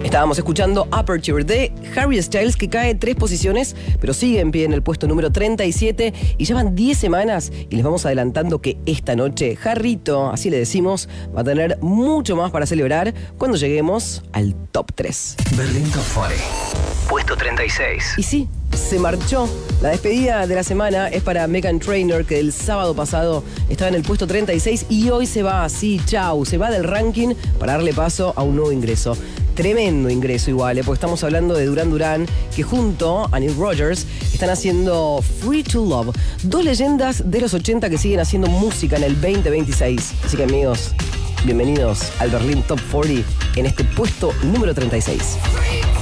Estábamos escuchando Aperture de Harry Styles, que cae 3 posiciones, pero sigue en pie en el puesto número 37 y llevan 10 semanas y les vamos adelantando que esta noche Harrito, así le decimos, va a tener mucho más para celebrar cuando lleguemos al top 3. Berlín Top 40, puesto 36. Y sí, se marchó. La despedida de la semana es para Meghan Trainor, que el sábado pasado estaba en el puesto 36 y hoy se va así, chau, se va del ranking para darle paso a un nuevo ingreso. Tremendo ingreso igual, porque estamos hablando de Duran Duran, que junto a Nile Rodgers están haciendo Free to Love. 2 leyendas de los 80 que siguen haciendo música en el 2026. Así que amigos, bienvenidos al Berlín Top 40 en este puesto número 36.